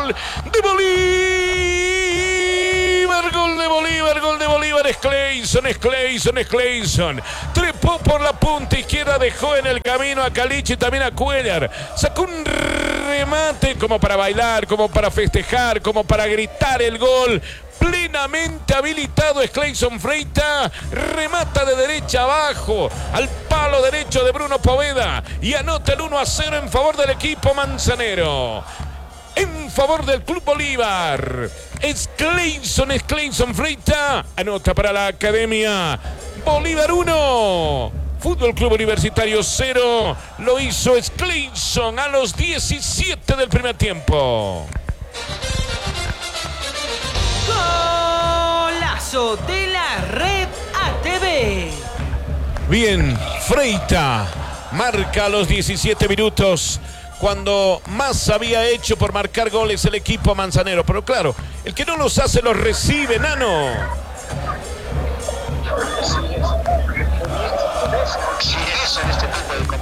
gol de Bolívar, gol de Bolívar, gol de Bolívar. Es Clayson. Trepó por la punta izquierda, dejó en el camino a Caliche y también a Cuellar. Sacó un remate como para bailar, como para festejar, como para gritar el gol. Plenamente habilitado es Clayson Freita, remata de derecha abajo al palo derecho de Bruno Poveda y anota el 1-0 en favor del equipo manzanero, en favor del Club Bolívar. Es Clayson Freita, anota para la Academia. Bolívar 1, Fútbol Club Universitario 0, lo hizo es Clayson a los 17 del primer tiempo. Golazo de la Red ATV. Bien, Freita marca a los 17 minutos, cuando más había hecho por marcar goles el equipo manzanero. Pero claro, el que no los hace los recibe, Nano.